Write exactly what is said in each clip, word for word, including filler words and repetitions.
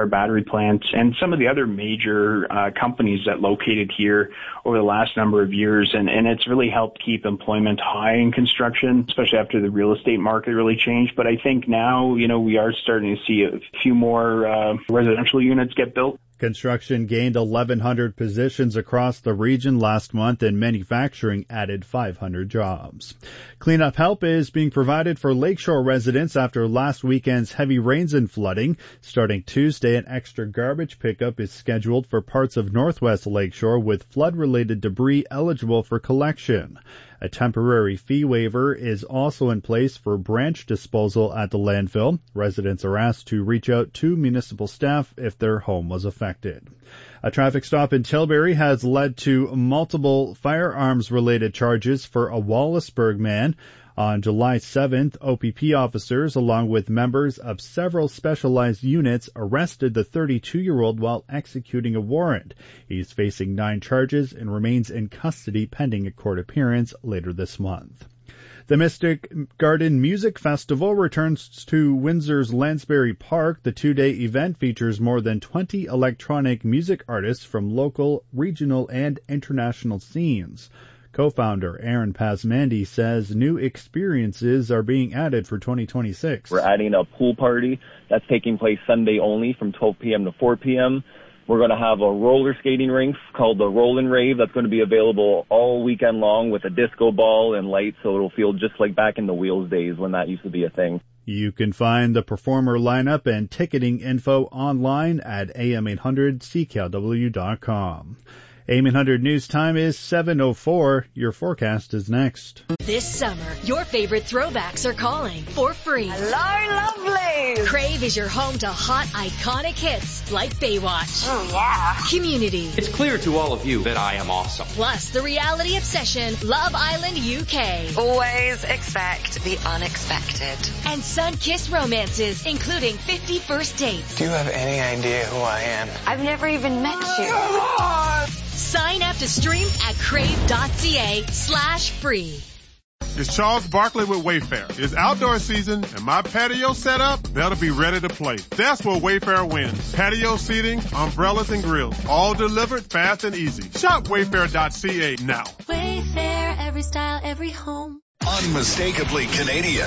Star battery plants, and some of the other major uh, companies that located here over the last number of years. And, and it's really helped keep employment high in construction, especially after the real estate market really changed. But I think now, you know, we are starting to see a few more uh, residential units get built. Construction gained eleven hundred positions across the region last month, and manufacturing added five hundred jobs. Cleanup help is being provided for Lakeshore residents after last weekend's heavy rains and flooding. Starting Tuesday, an extra garbage pickup is scheduled for parts of Northwest Lakeshore with flood-related debris eligible for collection. A temporary fee waiver is also in place for branch disposal at the landfill. Residents are asked to reach out to municipal staff if their home was affected. A traffic stop in Tilbury has led to multiple firearms-related charges for a Wallaceburg man. On July seventh, O P P officers, along with members of several specialized units, arrested the thirty-two-year-old while executing a warrant. He's facing nine charges and remains in custody pending a court appearance later this month. The Mystic Garden Music Festival returns to Windsor's Lansbury Park. The two-day event features more than twenty electronic music artists from local, regional, and international scenes. Co-founder Aaron Pasmandi says new experiences are being added for twenty twenty-six. We're adding a pool party that's taking place Sunday only from twelve p.m. to four p.m. We're going to have a roller skating rink called the Roll and Rave that's going to be available all weekend long with a disco ball and lights, so it'll feel just like back in the Wheels days when that used to be a thing. You can find the performer lineup and ticketing info online at A M eight hundred C K L W dot com. A M eight hundred News Time is seven oh four. Your forecast is next. This summer, your favorite throwbacks are calling for free. Hello, lovely. Crave is your home to hot, iconic hits like Baywatch. Oh, yeah. Community. It's clear to all of you that I am awesome. Plus, the reality obsession, Love Island U K. Always expect the unexpected. And sun-kissed romances, including fifty First Dates. Do you have any idea who I am? I've never even met you. Come on! Sign up to stream at crave.ca slash free. It's Charles Barkley with Wayfair. It's outdoor season, and my patio set up better be ready to play. That's where Wayfair wins. Patio seating, umbrellas, and grills, all delivered fast and easy. Shop wayfair dot c a now. Wayfair, every style, every home. Unmistakably Canadian.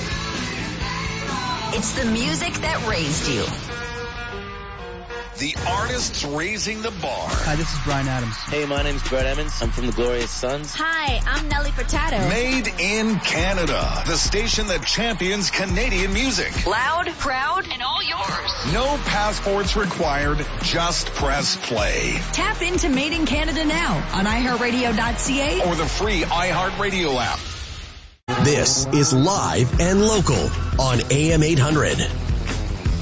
It's the music that raised you. The artists raising the bar. Hi, this is Bryan Adams. Hey, my name's Brett Emmons. I'm from the Glorious Sons. Hi, I'm Nelly Furtado. Made in Canada. The station that champions Canadian music. Loud, proud, and all yours. No passports required. Just press play. Tap into Made in Canada now on i heart radio dot c a or the free iHeartRadio app. This is Live and Local on A M eight hundred.